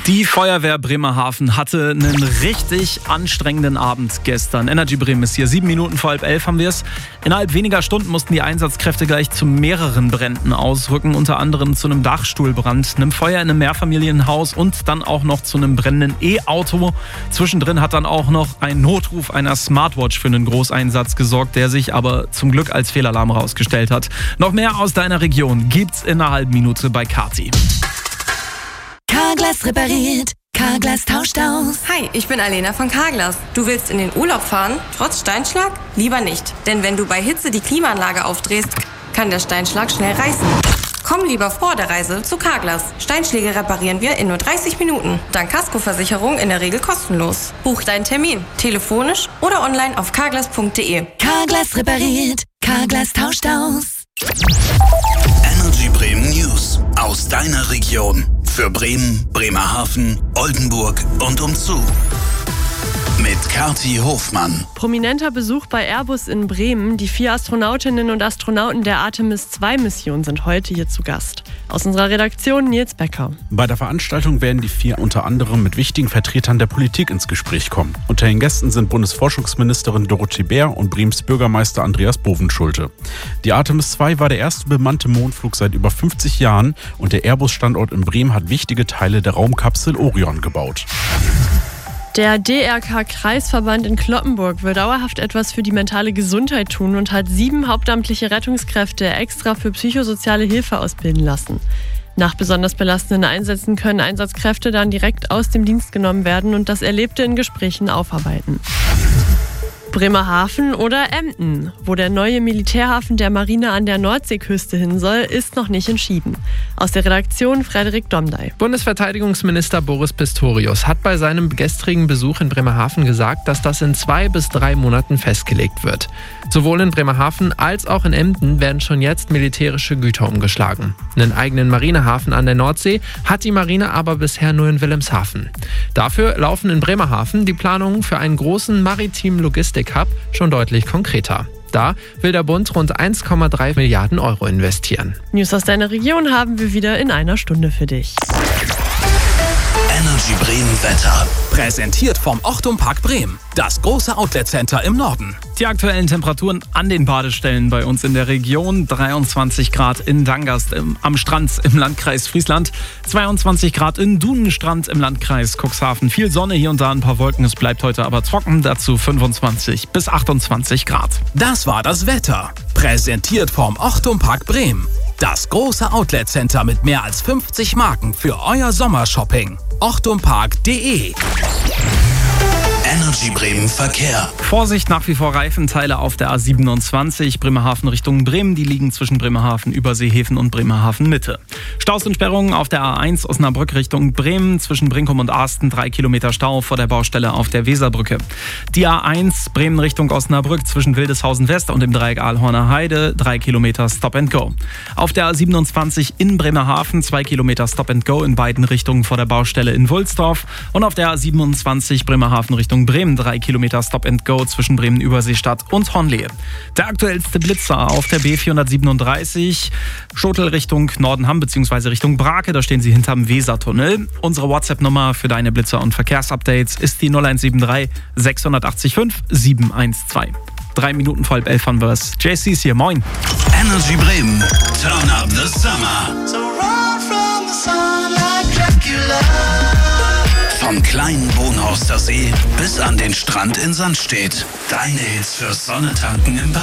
Die Feuerwehr Bremerhaven hatte einen richtig anstrengenden Abend gestern. Energy Bremen ist hier. 7 Minuten vor 10:30 haben wir es. Innerhalb weniger Stunden mussten die Einsatzkräfte gleich zu mehreren Bränden ausrücken. Unter anderem zu einem Dachstuhlbrand, einem Feuer in einem Mehrfamilienhaus und dann auch noch zu einem brennenden E-Auto. Zwischendrin hat dann auch noch ein Notruf einer Smartwatch für einen Großeinsatz gesorgt, der sich aber zum Glück als Fehlalarm herausgestellt hat. Noch mehr aus deiner Region gibt's in einer halben Minute bei Kati. Carglass repariert, Carglass tauscht aus. Hi, ich bin Alena von Carglass. Du willst in den Urlaub fahren, trotz Steinschlag? Lieber nicht, denn wenn du bei Hitze die Klimaanlage aufdrehst, kann der Steinschlag schnell reißen. Komm lieber vor der Reise zu Carglass. Steinschläge reparieren wir in nur 30 Minuten. Dank Kaskoversicherung in der Regel kostenlos. Buch deinen Termin, telefonisch oder online auf carglass.de. Carglass repariert, Carglass tauscht aus. Energy Bremen News aus deiner Region. Für Bremen, Bremerhaven, Oldenburg und umzu. Mit Kati Hofmann. Prominenter Besuch bei Airbus in Bremen. Die 4 Astronautinnen und Astronauten der Artemis-2-Mission sind heute hier zu Gast. Aus unserer Redaktion Nils Becker. Bei der Veranstaltung werden die 4 unter anderem mit wichtigen Vertretern der Politik ins Gespräch kommen. Unter den Gästen sind Bundesforschungsministerin Dorothee Bär und Brems Bürgermeister Andreas Bovenschulte. Die Artemis-2 war der erste bemannte Mondflug seit über 50 Jahren und der Airbus-Standort in Bremen hat wichtige Teile der Raumkapsel Orion gebaut. Der DRK-Kreisverband in Cloppenburg will dauerhaft etwas für die mentale Gesundheit tun und hat 7 hauptamtliche Rettungskräfte extra für psychosoziale Hilfe ausbilden lassen. Nach besonders belastenden Einsätzen können Einsatzkräfte dann direkt aus dem Dienst genommen werden und das Erlebte in Gesprächen aufarbeiten. Bremerhaven oder Emden. Wo der neue Militärhafen der Marine an der Nordseeküste hin soll, ist noch nicht entschieden. Aus der Redaktion Frederik Domdey. Bundesverteidigungsminister Boris Pistorius hat bei seinem gestrigen Besuch in Bremerhaven gesagt, dass das in 2 bis 3 Monaten festgelegt wird. Sowohl in Bremerhaven als auch in Emden werden schon jetzt militärische Güter umgeschlagen. Einen eigenen Marinehafen an der Nordsee hat die Marine aber bisher nur in Wilhelmshaven. Dafür laufen in Bremerhaven die Planungen für einen großen maritimen Logistik-Hub schon deutlich konkreter. Da will der Bund rund 1,3 Milliarden Euro investieren. News aus deiner Region haben wir wieder in einer Stunde für dich. Energy Bremen Wetter. Präsentiert vom Ochtum Park Bremen, das große Outlet-Center im Norden. Die aktuellen Temperaturen an den Badestellen bei uns in der Region. 23 Grad in Dangast am Strand im Landkreis Friesland. 22 Grad in Dunenstrand im Landkreis Cuxhaven. Viel Sonne, hier und da ein paar Wolken. Es bleibt heute aber trocken. Dazu 25 bis 28 Grad. Das war das Wetter. Präsentiert vom Ochtum Park Bremen. Das große Outlet-Center mit mehr als 50 Marken für euer Sommershopping. ochtumpark.de. Energy Bremen Verkehr. Vorsicht, nach wie vor Reifenteile auf der A27 Bremerhaven Richtung Bremen. Die liegen zwischen Bremerhaven Überseehäfen und Bremerhaven Mitte. Staus und Sperrungen auf der A1 Osnabrück Richtung Bremen. Zwischen Brinkum und Arsten 3 Kilometer Stau vor der Baustelle auf der Weserbrücke. Die A1 Bremen Richtung Osnabrück zwischen Wildeshausen West und dem Dreieck Aalhorner Heide 3 Kilometer Stop and Go. Auf der A27 in Bremerhaven 2 Kilometer Stop and Go in beiden Richtungen vor der Baustelle in Wulsdorf. Und auf der A27 Bremerhaven Richtung Bremen 3 Kilometer Stop and Go zwischen Bremen Überseestadt und Honlehe. Der aktuellste Blitzer auf der B437 Schotel Richtung Nordenham bzw. Richtung Brake. Da stehen Sie hinterm Wesertunnel. Unsere WhatsApp-Nummer für deine Blitzer- und Verkehrsupdates ist die 0173 685 712. 3 Minuten vor 11 haben wir es. JC's hier, moin. Energy Bremen. Turn up the summer. So run from the sun like Dracula. Vom kleinen Wohnhaus der See bis an den Strand in Sandstedt. Deine Hits fürs Sonnetanken im Bad.